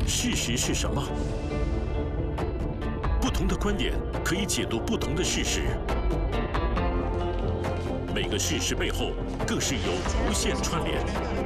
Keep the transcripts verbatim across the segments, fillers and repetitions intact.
事实是什么？不同的观点可以解读不同的事实，每个事实背后更是有无限串联。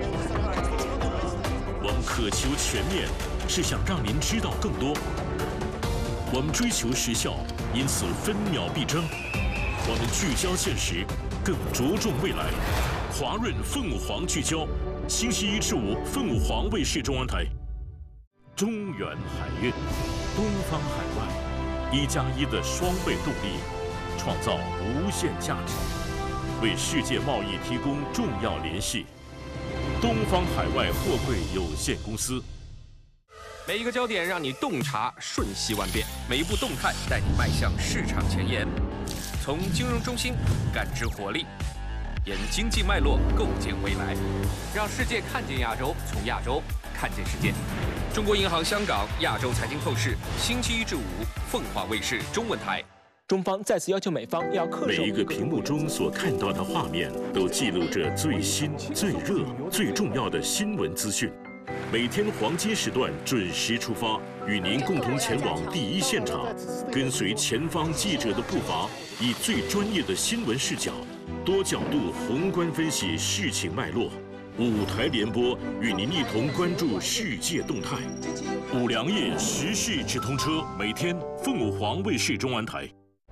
我们渴求全面，是想让您知道更多。我们追求时效，因此分秒必争。我们聚焦现实，更着重未来。华润凤凰聚焦，星期一至五凤凰卫视中文台。中远海运，东方海外，一加一的双倍动力，创造无限价值，为世界贸易提供重要联系。东方海外货柜有限公司。 每一个焦点让你洞察瞬息万变，每一步动态带你迈向市场前沿。从金融中心感知活力，沿经济脉络构建未来，让世界看见亚洲，从亚洲看见世界。中国银行香港亚洲财经透视，星期一至五凤凰卫视中文台。 中方再次要求美方要恪守。 每一个屏幕中所看到的画面，都记录着最新、最热、最重要的新闻资讯。每天黄金时段准时出发，与您共同前往第一现场，跟随前方记者的步伐，以最专业的新闻视角，多角度宏观分析事情脉络。五台联播，与您一同关注世界动态。五粮液时事直通车，每天凤凰卫视中文台。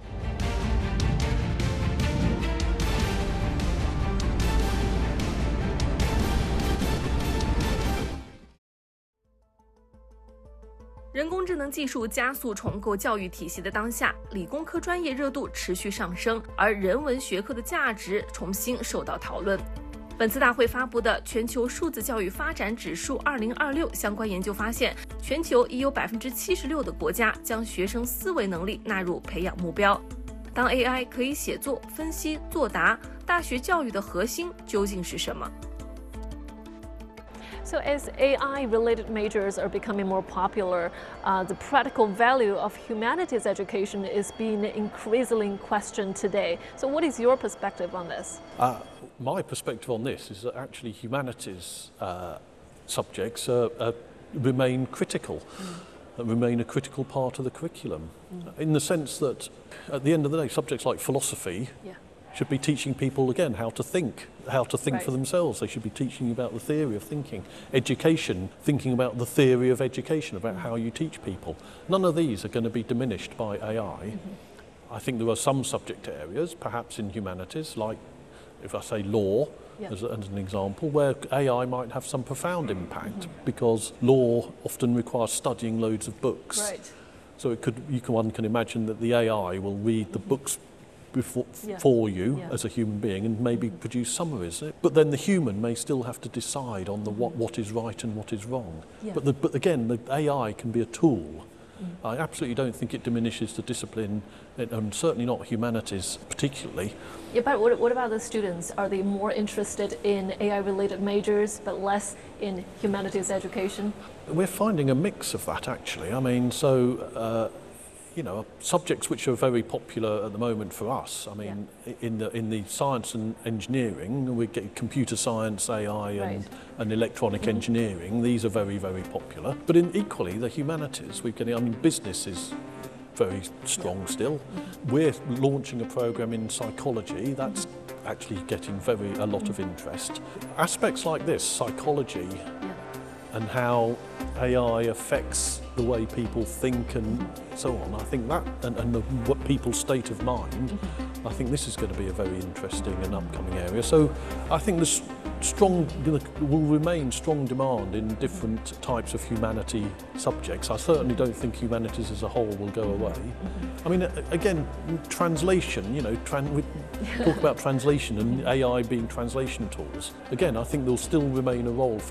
人工智能技术加速重构教育体系的当下，理工科专业热度持续上升，而人文学科的价值重新受到讨论。本次大会发布的《全球数字教育发展指数二零二六》相关研究发现，全球已有百分之七十六的国家将学生思维能力纳入培养目标。当 A I 可以写作、分析、作答，大学教育的核心究竟是什么？ So as A I-related majors are becoming more popular, uh, the practical value of humanities education is being increasingly questioned today. So what is your perspective on this? Uh, my perspective on this is that actually humanities uh, subjects uh, uh, remain critical, mm. remain a critical part of the curriculum, mm. in the sense that at the end of the day, subjects like philosophy yeah. should be teaching people, again, how to think, how to think right. for themselves. They should be teaching you about the theory of thinking. Education, thinking about the theory of education, about mm-hmm. how you teach people. None of these are going to be diminished by A I. Mm-hmm. I think there are some subject areas, perhaps in humanities, like, if I say law, yeah. as, as an example, where A I might have some profound impact, mm-hmm. because law often requires studying loads of books. Right. So it could, you can, one can imagine that the A I will read the mm-hmm. books Before, yeah. for you yeah. as a human being and maybe mm-hmm. produce summaries. But then the human may still have to decide on the what, what is right and what is wrong. Yeah. But, the, but again, the A I can be a tool. Mm. I absolutely don't think it diminishes the discipline, and certainly not humanities particularly. Yeah, but what, what about the students? Are they more interested in A I-related majors but less in humanities education? We're finding a mix of that, actually. I mean, so uh, you know, subjects which are very popular at the moment for us. I mean, yeah. in the in the science and engineering, we get computer science, A I, and, right. and electronic mm-hmm. engineering. These are very, very popular. But in equally, the humanities, we can. I mean, business is very strong yeah. still. Mm-hmm. We're launching a program in psychology that's mm-hmm. actually getting very a lot mm-hmm. of interest. Aspects like this, psychology, yeah. and how A I affects the way people think and so on. I think that, and, and the, what people's state of mind, mm-hmm. I think this is going to be a very interesting and upcoming area. So I think there's strong, will remain strong demand in different types of humanity subjects. I certainly don't think humanities as a whole will go away. Mm-hmm. I mean, again, translation, you know, tran we talk about translation and A I being translation tools. Again, I think there'll still remain a role for